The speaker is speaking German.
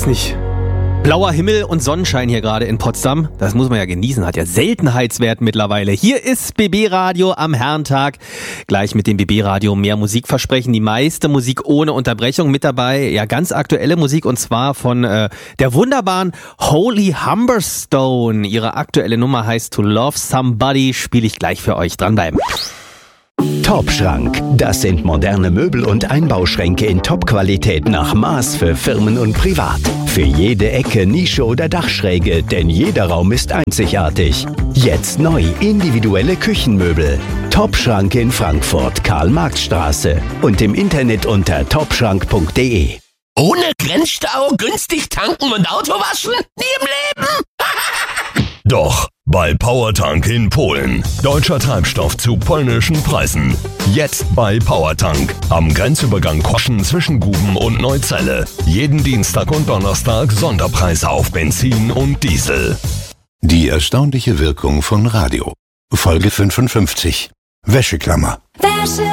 weiß nicht. Blauer Himmel und Sonnenschein hier gerade in Potsdam. Das muss man ja genießen, hat ja Seltenheitswert mittlerweile. Hier ist BB Radio am Herrentag. Gleich mit dem BB Radio mehr Musik versprechen. Die meiste Musik ohne Unterbrechung mit dabei. Ja, ganz aktuelle Musik und zwar von der wunderbaren Holy Humberstone. Ihre aktuelle Nummer heißt To Love Somebody. Spiele ich gleich für euch. Dranbleiben. Top-Schrank. Das sind moderne Möbel und Einbauschränke in Top-Qualität nach Maß für Firmen und Privat. Für jede Ecke, Nische oder Dachschräge, denn jeder Raum ist einzigartig. Jetzt neu individuelle Küchenmöbel. Top-Schrank in Frankfurt, Karl-Marx-Straße und im Internet unter topschrank.de. Ohne Grenzstau, günstig tanken und Auto waschen? Nie im Leben! Doch, bei PowerTank in Polen. Deutscher Treibstoff zu polnischen Preisen. Jetzt bei PowerTank. Am Grenzübergang Koschen zwischen Guben und Neuzelle. Jeden Dienstag und Donnerstag Sonderpreise auf Benzin und Diesel. Die erstaunliche Wirkung von Radio. Folge 55. Wäscheklammer.